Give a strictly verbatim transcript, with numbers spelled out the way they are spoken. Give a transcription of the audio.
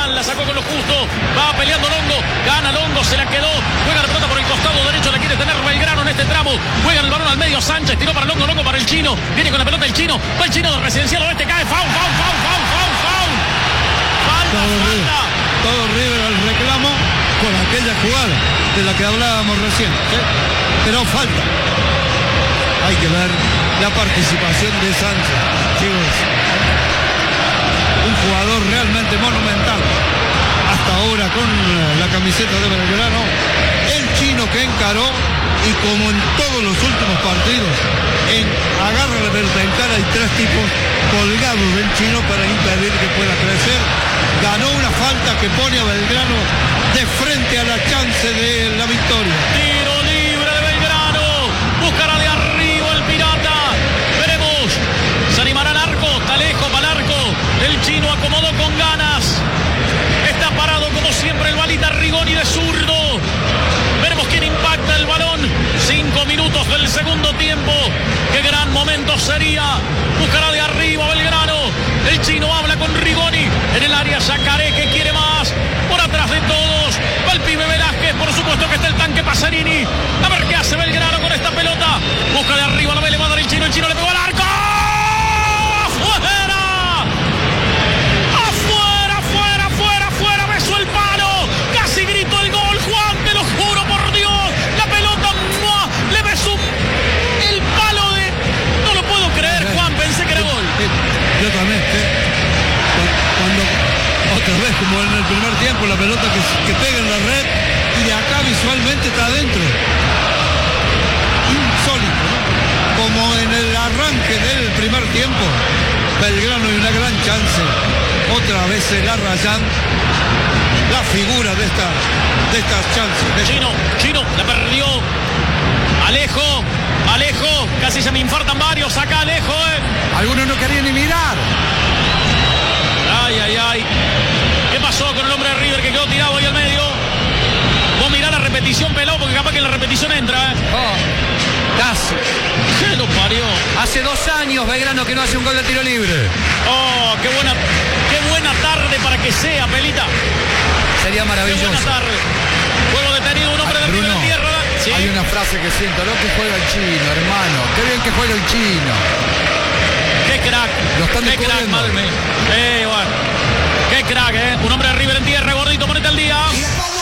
Galán, la sacó con lo justo, va peleando Longo, gana Longo, se la quedó, juega la pelota por el costado derecho, la quiere tener Belgrano en este tramo, juega el balón al medio, Sánchez tiró para Longo, Longo para el Chino, viene con la pelota el Chino, va el Chino de Residencial Oeste, cae, foul, foul, foul, foul, foul, foul, falta, todo falta. River, todo River al reclamo con aquella jugada de la que hablábamos recién, ¿sí? Pero falta. Hay que ver la participación de Sánchez, chicos. Un jugador realmente monumental hasta ahora con la camiseta de Belgrano. El Chino que encaró y como en todos los últimos partidos, en agarra la pelota en cara hay tres tipos colgados del Chino para impedir que pueda crecer. Ganó una falta que pone a Belgrano de frente a la chance de la victoria. Tiro libre de Belgrano, buscará de arriba el Pirata, veremos, se animará al arco, está lejos para el arco, el Chino acomodó con ganas, está parado como siempre el balita Rigoni de zurdo, veremos quién impacta el balón, cinco minutos del segundo tiempo, qué gran momento sería, buscará de arriba Belgrano, el Chino habla con Rigoni, en el área Yacaré que quiere más, por atrás de todos, va el pibe Velázquez, por supuesto que está el tanque Pasarini, a ver qué hace Belgrano con esta pelota, busca de arriba la ve, le va a dar el Chino, el Chino le pegó al arco, ¡afuera! ¡Afuera, afuera, afuera, afuera! ¡Besó el palo! ¡Casi gritó el gol, Juan! ¡Te lo juro por Dios! La pelota, ¡mua! Le besó el palo de... No lo puedo creer, Juan, pensé que era gol. Yo también, ¿eh? Cuando otra vez como en el primer tiempo la pelota que, que pega en la red y de acá visualmente está adentro, insólito, ¿no? Como en el arranque del primer tiempo Belgrano y una gran chance, otra vez el Arrayán, la figura de esta de estas chances de Chino, Chino, la perdió Alejo, Alejo, casi se me infartan varios acá, Alejo, eh. Algunos no querían ni mirar. Ay, ay, ay. ¿Qué pasó con el hombre de River que quedó tirado ahí al medio? Vos mirá la repetición, pelado, porque capaz que en la repetición entra, ¿eh? Oh, casi. ¿Qué lo parió? Hace dos años Belgrano que no hace un gol de tiro libre. Oh, qué buena, qué buena tarde para que sea, Pelita. Sería Qué maravilloso. buena tarde. Juego detenido, un hombre de River Bruno, en tierra. ¿Sí? hay una frase que siento, lo que juega el Chino, hermano. Qué bien que juega el Chino. Qué crack. Lo están Qué crack, descubriendo. madre mía. Eh, bueno. Qué crack, ¿eh? Un hombre de River en tierra, gordito, ponete al día.